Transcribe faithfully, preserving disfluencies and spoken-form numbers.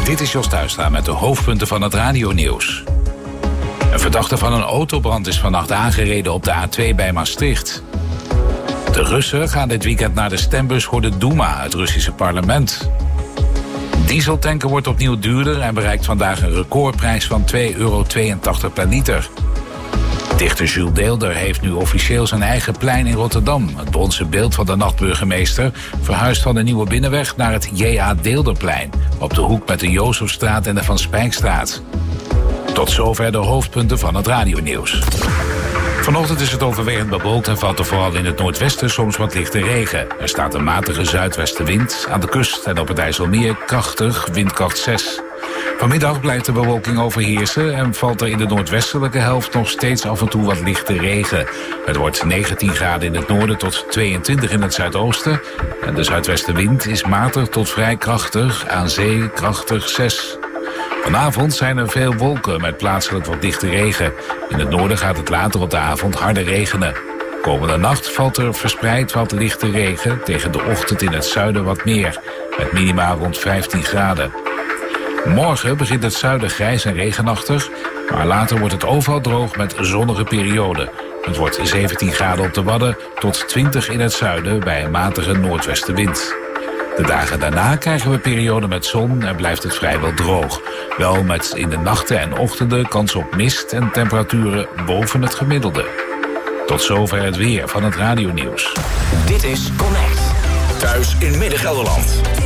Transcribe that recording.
Dit is Jos Thuistra met de hoofdpunten van het radionieuws. Een verdachte van een autobrand is vannacht aangereden op de A twee bij Maastricht. De Russen gaan dit weekend naar de stembus voor de Duma, het Russische parlement. Dieseltanken wordt opnieuw duurder en bereikt vandaag een recordprijs van twee euro tweeëntachtig per liter. Dichter Jules Deelder heeft nu officieel zijn eigen plein in Rotterdam. Het bronzen beeld van de nachtburgemeester verhuist van de Nieuwe Binnenweg naar het J A Deelderplein, op de hoek met de Jozefstraat en de Van Spijkstraat. Tot zover de hoofdpunten van het radionieuws. Vanochtend is het overwegend bewolkt en valt er vooral in het noordwesten soms wat lichte regen. Er staat een matige zuidwestenwind aan de kust en op het IJsselmeer krachtig, windkracht zes. Vanmiddag blijft de bewolking overheersen en valt er in de noordwestelijke helft nog steeds af en toe wat lichte regen. Het wordt negentien graden in het noorden tot tweeëntwintig in het zuidoosten. En de zuidwestenwind is matig tot vrij krachtig, aan zee krachtig zes. Vanavond zijn er veel wolken met plaatselijk wat dichte regen. In het noorden gaat het later op de avond harder regenen. Komende nacht valt er verspreid wat lichte regen, tegen de ochtend in het zuiden wat meer, met minima rond vijftien graden. Morgen begint het zuiden grijs en regenachtig, maar later wordt het overal droog met zonnige perioden. Het wordt zeventien graden op de Wadden tot twintig in het zuiden bij een matige noordwestenwind. De dagen daarna krijgen we perioden met zon en blijft het vrijwel droog. Wel met in de nachten en ochtenden kans op mist en temperaturen boven het gemiddelde. Tot zover het weer van het radionieuws. Dit is Connect. Thuis in Midden-Gelderland.